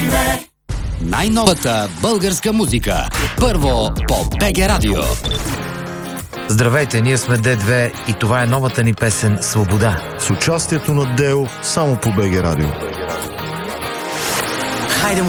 Най-новата българска музика. Първо по БГ Радио. Здравейте, ние сме Д2 и това е новата ни песен «Свобода». С участието на Део само по БГ Радио. Хайде